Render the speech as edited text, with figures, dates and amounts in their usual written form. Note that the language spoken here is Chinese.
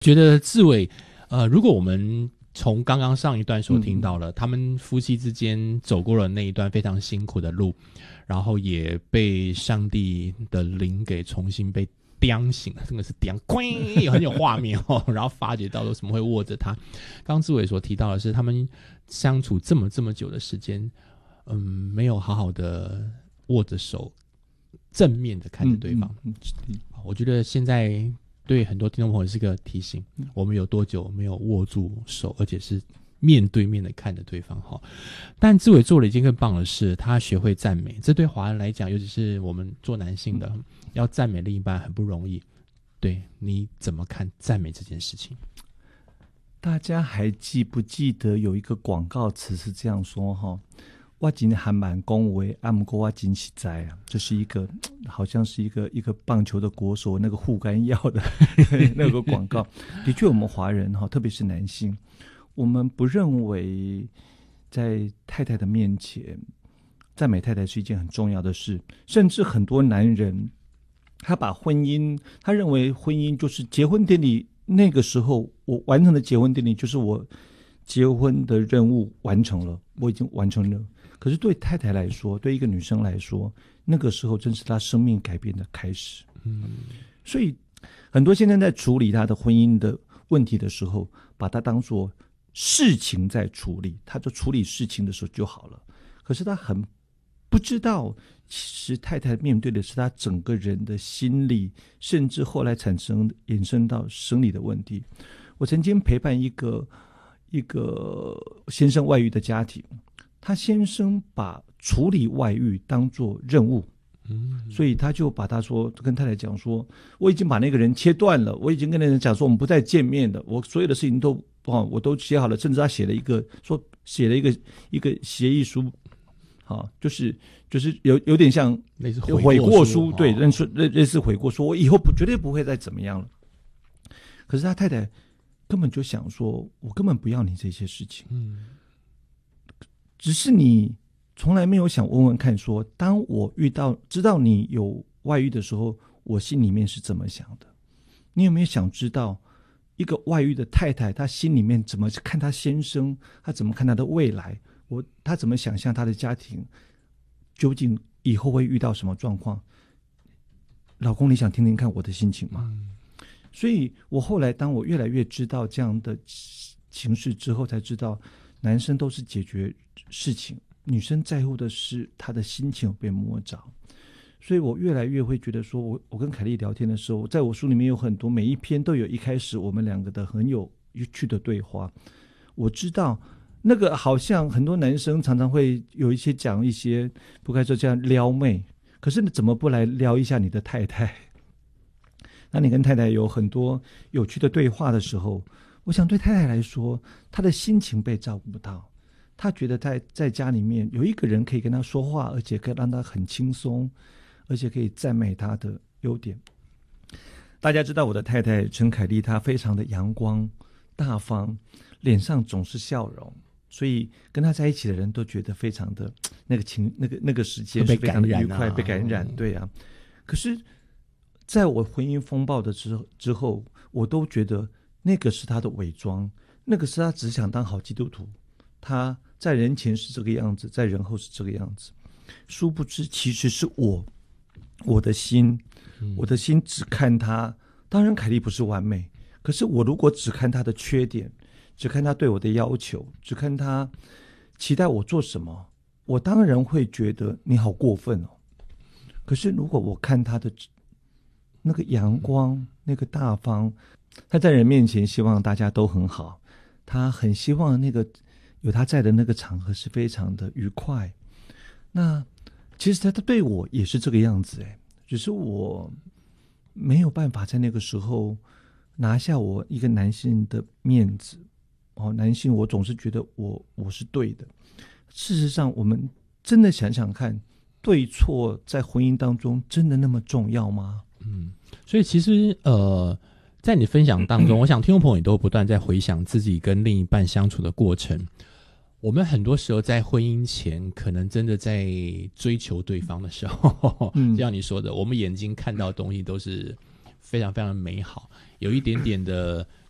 觉得志伟，如果我们从刚刚上一段所听到了，他们夫妻之间走过了那一段非常辛苦的路，然后也被上帝的灵给重新被叼醒了，真的是叼，很有画面哦。然后发觉到为什么会握着他。刚刚志伟所提到的是，他们相处这么久的时间，没有好好的握着手，正面的看着对方。我觉得现在对很多听众朋友是个提醒，我们有多久没有握住手，而且是面对面的看着对方。但志伟做了一件更棒的事，他学会赞美。这对华人来讲，尤其是我们做男性的，要赞美另一半很不容易。对，你怎么看赞美这件事情？ 大家还记不记得有一个广告词是这样说哈？我真还蛮恭维，不过我真实在啊，这是一个好像是一个棒球的国手那个护肝药的那个广告。的确，我们华人哈，特别是男性，我们不认为在太太的面前赞美太太是一件很重要的事，甚至很多男人他把婚姻，他认为婚姻就是结婚典礼，那个时候我完成的结婚典礼就是我结婚的任务完成了，我已经完成了。可是对太太来说，对一个女生来说，那个时候正是她生命改变的开始。所以很多先生在处理他的婚姻的问题的时候，把它当作事情在处理，他就处理事情的时候就好了。可是他很不知道，其实太太面对的是他整个人的心理，甚至后来衍生到生理的问题。我曾经陪伴一个先生外遇的家庭，他先生把处理外遇当作任务，所以他就把他说跟太太讲说，我已经把那个人切断了，我已经跟那个人讲说我们不再见面了，我所有的事情都我都写好了，甚至他写了一个协议书，就是有点像类似悔过书，对，类似悔过书，我以后绝对不会再怎么样了。可是他太太根本就想说，我根本不要你这些事情，只是你从来没有想问问看说，当我知道你有外遇的时候，我心里面是怎么想的？你有没有想知道一个外遇的太太，她心里面怎么看她先生，她怎么看她的未来，她怎么想象她的家庭究竟以后会遇到什么状况？老公，你想听听看我的心情吗？所以我后来当我越来越知道这样的情势之后，才知道男生都是解决事情，女生在乎的是她的心情有被摸着。所以我越来越会觉得说，我跟凯莉聊天的时候，在我书里面有很多，每一篇都有一开始我们两个的很有趣的对话。我知道那个好像很多男生常常会有一些讲一些不该说这样撩妹，可是你怎么不来撩一下你的太太？那你跟太太有很多有趣的对话的时候，我想对太太来说，她的心情被照顾到，她觉得在家里面有一个人可以跟她说话，而且可以让她很轻松，而且可以赞美她的优点。大家知道我的太太陈凯丽，她非常的阳光大方，脸上总是笑容，所以跟她在一起的人都觉得非常的那个时间是非常的愉快，被感染，对啊。可是在我婚姻风暴的之后，我都觉得那个是他的伪装，那个是他只想当好基督徒，他在人前是这个样子，在人后是这个样子。殊不知其实是我的心只看他。当然凯莉不是完美，可是我如果只看他的缺点，只看他对我的要求，只看他期待我做什么，我当然会觉得你好过分哦。可是如果我看他的那个阳光，那个大方，他在人面前希望大家都很好，他很希望那个有他在的那个场合是非常的愉快。那其实他对我也是这个样子，只是我没有办法在那个时候拿下我一个男性的面子。男性我总是觉得我是对的。事实上我们真的想想看，对错在婚姻当中真的那么重要吗？ 所以其实在你分享当中，我想听众朋友也都不断在回想自己跟另一半相处的过程。我们很多时候在婚姻前可能真的在追求对方的时候，就像你说的，我们眼睛看到的东西都是非常非常美好，有一点点的